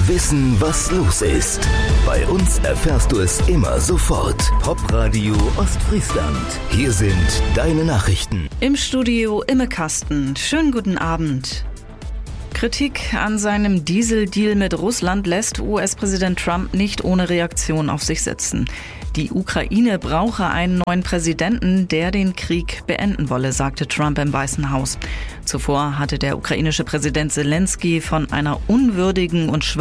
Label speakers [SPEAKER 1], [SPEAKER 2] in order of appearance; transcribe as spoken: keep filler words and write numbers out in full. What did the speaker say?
[SPEAKER 1] Wissen, was los ist. Bei uns erfährst du es immer sofort. Popradio Ostfriesland. Hier sind deine Nachrichten.
[SPEAKER 2] Im Studio Imme Kasten. Schönen guten Abend. Kritik an seinem Dieseldeal mit Russland lässt U S-Präsident Trump nicht ohne Reaktion auf sich sitzen. Die Ukraine brauche einen neuen Präsidenten, der den Krieg beenden wolle, sagte Trump im Weißen Haus. Zuvor hatte der ukrainische Präsident Selenskyj von einer unwürdigen und schwachen